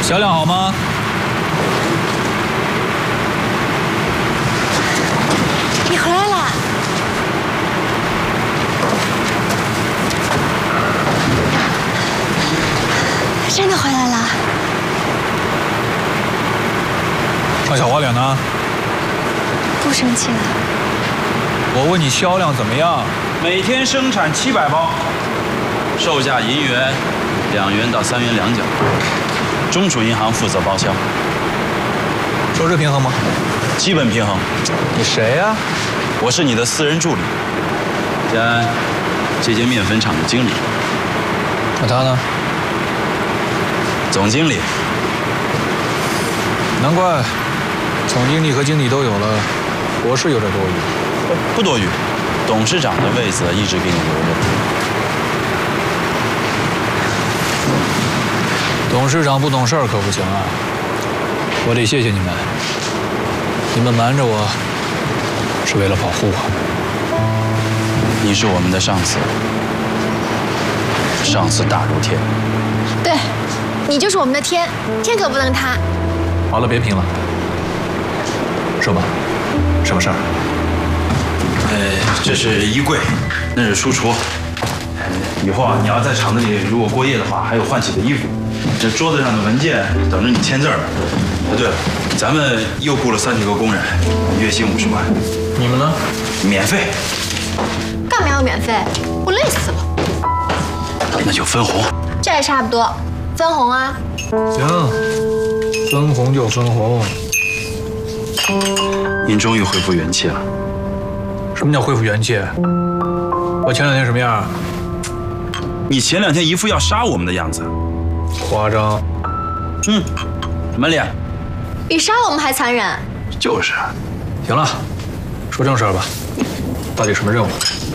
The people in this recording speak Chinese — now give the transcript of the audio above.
小亮好吗？ 你回来了。真的回来了。 那小花脸呢？ 不生气了。 我问你销量怎么样？ 每天生产700包，售价银元2元到3元2角，中储银行负责包销。 收支平衡吗？ 基本平衡。 你谁呀？ 我是你的私人助理，兼这间面粉厂的经理。 那他呢？ 总经理。 难怪总经理和经理都有了，我是有点多余。 不多余，董事长的位子一直给你留着。 董事长不懂事儿可不行啊！我得谢谢你们，你们瞒着我，是为了保护我。 你是我们的上司，上司大如天。 对，你就是我们的天，天可不能塌。 好了，别贫了，说吧，什么事儿？ 这是衣柜，那是书橱。以后啊，你要在厂子里如果过夜的话，还有换洗的衣服。这桌子上的文件等着你签字呢。对了，咱们又雇了30个工人，月薪50万。 你们呢？ 免费。 干嘛要免费？我累死了。 那就分红。 这也差不多，分红啊。 行，分红就分红。 您终于恢复元气了。 什么叫恢复元气？我前2天什么样？ 你前2天一副要杀我们的样子。 夸张。 什么脸？ 比杀我们还残忍。 就是。 行了，说正事儿吧，到底什么任务？